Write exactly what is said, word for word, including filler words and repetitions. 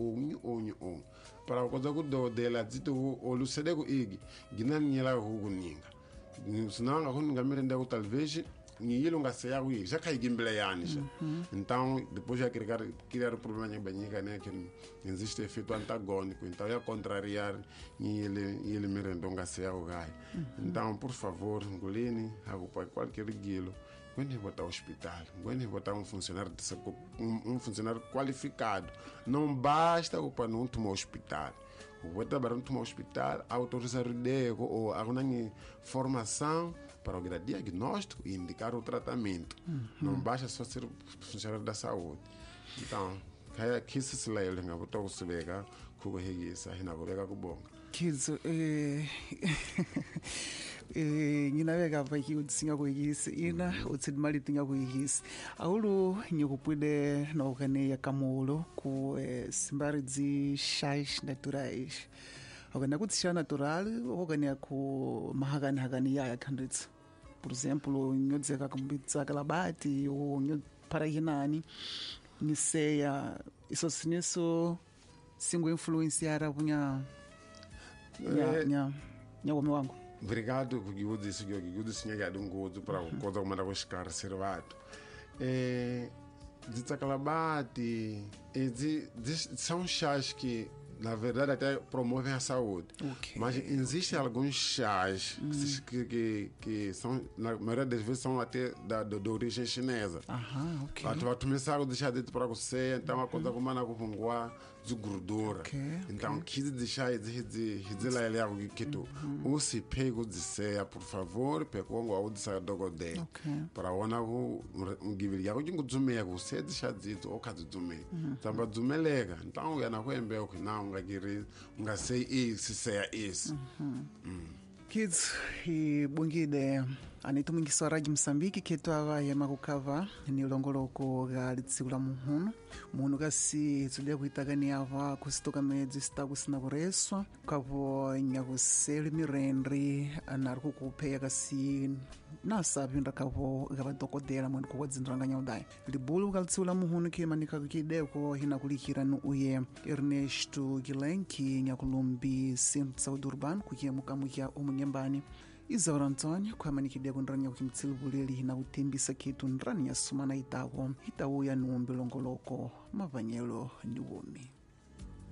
onyi onyi on para ko zaku do de la zito o lucede ko igi gina nyela ko kuninga sinanga ko ngamirenda ko talvez ni yelo nga seya wi já cai gimbele yanisha então depois já criar criar problema em banhiga né que existe efeito antagônico então é contrariar ni ele ele merendo nga seya o gai então por favor ngolini hakupa qualquer guilo quando botar hospital quando botar um funcionário um, um funcionário qualificado não basta o para não tomar hospital o trabalhar no hospital autorizar o dego ou alguma formação para o diagnóstico e indicar o tratamento. Uhum. Não basta só ser funcionário da saúde. Então, que se se lê, eu vou estar se lega, que eu reguiça, e na bolega com bom. Kids, eh, eh, nginaweka pa ki utsinga ko igisi ina utsidimali tinga ko igisi aulo nyukupwide na ukane ya kamulo ku eh, simbari zi chás naturais okana kuti chá natural okana ku mahagani hagani ya khandritsa por exemplo nyodzeka kumbitsa kalabati o nyo para hinani niseya isso siniso singo influenciar abunya nya nya nya wangu. Obrigado por que eu disse que eu disse que eu gosto para o coisa como era buscar servato. É de Tacalabate, são chás que na verdade até promovem a saúde. Okay. Mas existem alguns chás hum. que, que, que são, na maioria das vezes, são até da, de, de origem chinesa. Aham, ok. Tu vai começar a deixar dentro para você, então a coisa como na cupungua de gordura. Okay, então, okay. quis deixar de dizer lá ele algo que tu ou se pego de ceia, por favor, pegou algo de sair do godê. Para ona o um giveria, o dingo zume você deixar de o caso zume. Então, para zume lega. Então, eu não vou embel que não ngagiri ngasei isso seya isso. Kids e bungide anitu mwingi swaraji Msambiki ketu ava yema kukava ni ulongoloko ga litsikula muhunu muhunu kasi tsulia kuitagani ava kusitoka medzi sita kusina kureswa kavo nyakuseli mirendri anariku kupeya kasi nasapinda kavo gavadokodela mwene kukwadzindranganya udai libulu kalitsula muhunu kimanika kideko hina kulikira nu uye Ernesto Gilenki nyakulumbi Centro de Saúde Urbano kukiamuka mukia omunyembani Izaura Antônio kwamanikideko ndranya kukimtsilibuleli na utembisa kitu ndrani ya sumana itawo itawo ya nuombe longoloko mavanyelo ni umi.